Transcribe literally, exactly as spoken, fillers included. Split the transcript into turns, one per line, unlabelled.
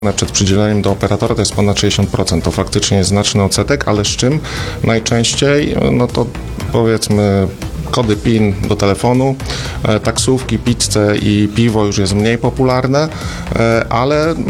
Przed przydzieleniem do operatora to jest ponad sześćdziesiąt procent. To faktycznie jest znaczny odsetek, ale z czym najczęściej? No to powiedzmy kody PIN do telefonu, taksówki, pizzę i piwo już jest mniej popularne, ale